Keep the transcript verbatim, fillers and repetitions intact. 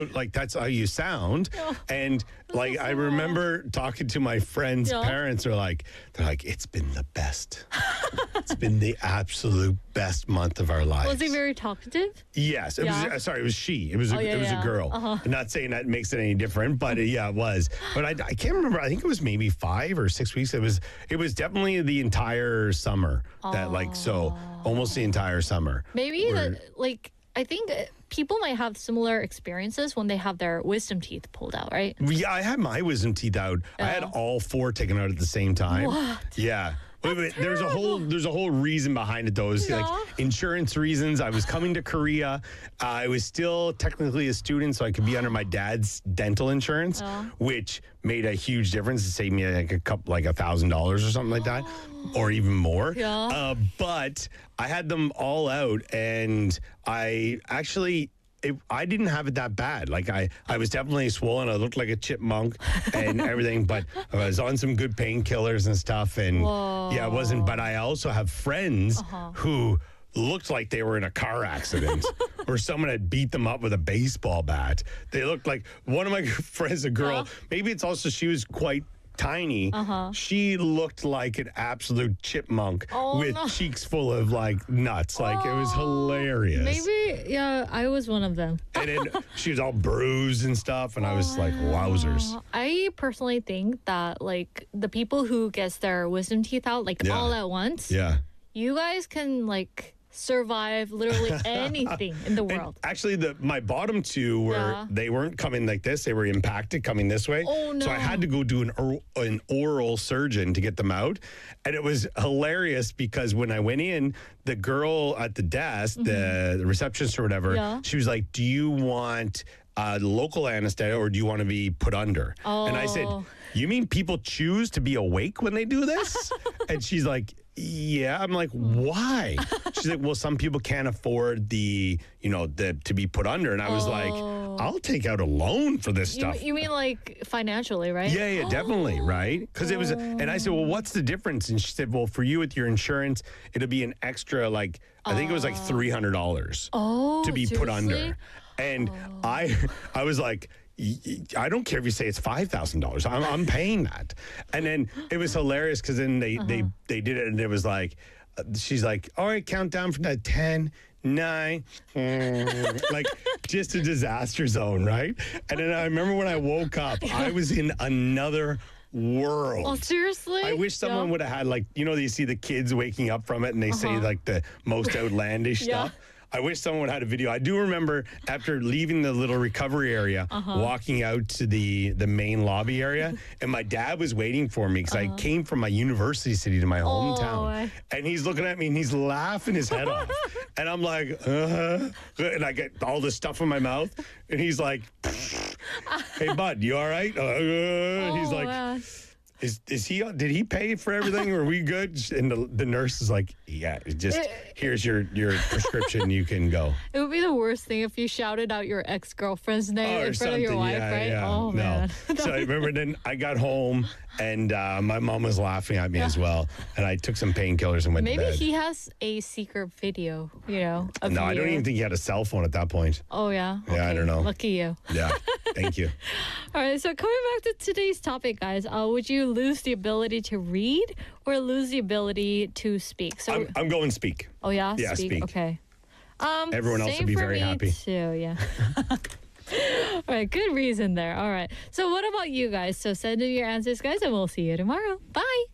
like that's how you sound. Yeah. And like I remember talking to my friends' Yeah. parents are like, they're like, it's been the best. It's been the absolute best month of our lives. Was he very talkative? Yes, it Yeah. was. Uh, sorry, it was she. It was. A, Oh, yeah, it was yeah. a girl. Uh-huh. I'm not saying that makes it any different, but uh, yeah, it was. But I, I can't remember. I think it was maybe five or six weeks. It was. It was definitely the entire summer. That like so almost the entire summer. Maybe Where- that, like, I think uh, people might have similar experiences when they have their wisdom teeth pulled out, right? Yeah, I had my wisdom teeth out. I had Yeah. all four taken out at the same time. What? Yeah. Wait, wait, there's a whole there's a whole reason behind it though. It's Yeah. like insurance reasons. I was coming to Korea. Uh, I was still technically a student, so I could be under my dad's dental insurance, Yeah. which made a huge difference. It saved me like a couple, like a thousand dollars or something like that, or even more. Yeah. Uh, but I had them all out, and I actually. It, I didn't have it that bad. Like I, I was definitely swollen. I looked like a chipmunk and everything, but I was on some good painkillers and stuff. And yeah, it wasn't. But I also have friends Uh-huh. who looked like they were in a car accident or someone had beat them up with a baseball bat. They looked like one of my friends, a girl. Maybe it's also she was quite tiny. Uh-huh. She looked like an absolute chipmunk Oh, with no. cheeks full of like nuts. Like it was hilarious. Maybe, yeah, I was one of them. And then she was all bruised and stuff, and I was like, wowzers. Uh, I personally think that, like, the people who gets their wisdom teeth out, like, Yeah. all at once, Yeah. you guys can, like, survive literally anything in the And world. actually, the my bottom two were Yeah. they weren't coming like this; they were impacted coming this way. Oh, So I no. had to go do an or, an oral surgeon to get them out, and it was hilarious because when I went in, the girl at the desk, the, the receptionist or whatever, Mm-hmm. Yeah. she was like, "Do you want uh, local anesthesia or do you want to be put under?" And I said, Oh. "You mean people choose to be awake when they do this?" And she's like, yeah. I'm like, why? She's like, well, some people can't afford the, you know, the to be put under. And I was like, Oh. I'll take out a loan for this You, stuff. you mean, like, financially, right? Yeah, yeah, definitely, right? Because it was, and I said, well, what's the difference? And she said, well, for you with your insurance, it'll be an extra, like, I think it was like three hundred dollars Oh, to be put under. seriously? And I, I was like, y- y- I don't care if you say it's five thousand dollars. I'm, I'm paying that. And then it was hilarious because then they, they, they did it and it was like, uh, she's like, all right, count down from that ten, nine, mm, like just a disaster zone, right? And then I remember when I woke up, I was in another world. Oh, seriously? I wish someone Yeah. would have had, like, you know, you see the kids waking up from it and they say Uh-huh. like the most outlandish Yeah. stuff. I wish someone would have had a video. I do remember after leaving the little recovery area, Uh-huh. walking out to the the main lobby area, and my dad was waiting for me because I came from my university city to my hometown, Uh-huh. Oh. and he's looking at me and he's laughing his head off, and I'm like, uh, and I get all this stuff in my mouth, and he's like, "Hey, bud, you all right?" Uh, and he's Oh, like. man. Is is he? Did he pay for everything? Are we good? And the, the nurse is like, yeah, it just here's your your prescription. You can go. It would be the worst thing if you shouted out your ex-girlfriend's name Oh, or in front of your something. wife, Yeah, right? yeah. Oh, no. man. So I remember then I got home and uh, my mom was laughing at me as well, and I took some painkillers and went Maybe to bed. he has a secret video, you know, of no, I don't you. even think he had a cell phone at that point. Oh, yeah? Yeah, I Okay. don't know. Lucky you. Yeah, thank you. All right, so coming back to today's topic, guys, uh, would you lose the ability to read or lose the ability to speak? So, I'm, I'm going speak. oh yeah, yeah, speak. Okay. Um, Everyone else same would be for very me happy. Too, yeah. All right, good reason there. All right. So, what about you guys? So, send in your answers, guys, and we'll see you tomorrow. Bye.